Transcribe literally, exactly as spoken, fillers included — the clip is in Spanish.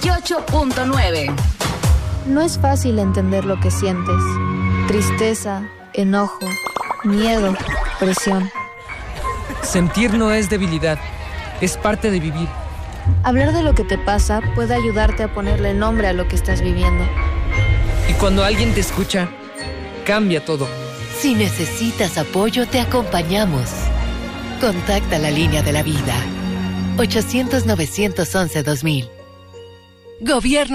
ocho punto nueve. No es fácil entender lo que sientes. Tristeza, enojo, miedo, presión. Sentir no es debilidad, es parte de vivir. Hablar de lo que te pasa puede ayudarte a ponerle nombre a lo que estás viviendo. Y cuando alguien te escucha, cambia todo. Si necesitas apoyo, te acompañamos. Contacta la línea de la vida. ochocientos, novecientos once, dos mil. Gobierno